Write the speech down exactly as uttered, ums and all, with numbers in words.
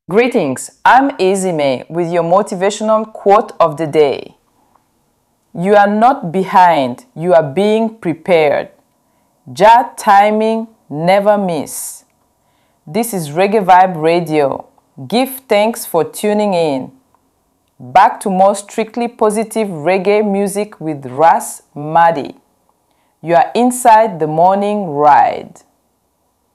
Greetings, I'm Izime with your motivational quote of the day. You are not behind, you are being prepared. Jah timing never miss. This is Reggae Vibe Radio. Give thanks for tuning in. Back to more strictly positive reggae music with Ras Madi. You are inside the morning ride.